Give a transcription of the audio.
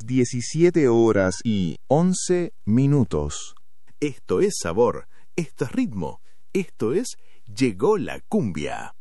17:11. Esto es sabor, esto es ritmo, esto es Llegó la cumbia.